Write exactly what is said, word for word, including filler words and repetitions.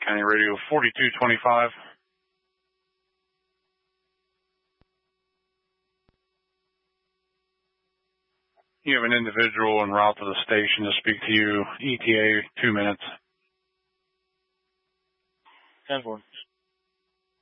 County Radio forty-two twenty-five. You have an individual en route to the station to speak to you. E T A, two minutes. ten four.